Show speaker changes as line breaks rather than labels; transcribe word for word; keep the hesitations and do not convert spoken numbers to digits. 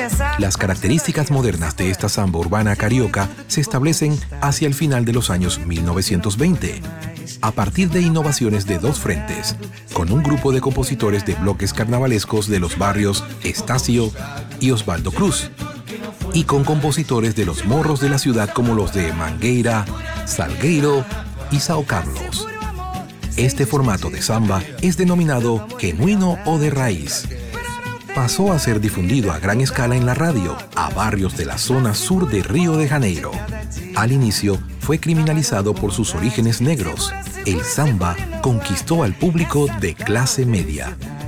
Las características modernas de esta samba urbana carioca se establecen hacia el final de los años mil novecientos veinte, a partir de innovaciones de dos frentes, con un grupo de compositores de bloques carnavalescos de los barrios Estacio y Osvaldo Cruz, y con compositores de los morros de la ciudad como los de Mangueira, Salgueiro y Sao Carlos. Este formato de samba es denominado genuino o de raíz. Pasó a ser difundido a gran escala en la radio, a barrios de la zona sur de Río de Janeiro. Al inicio, fue criminalizado por sus orígenes negros. El samba conquistó al público de clase media.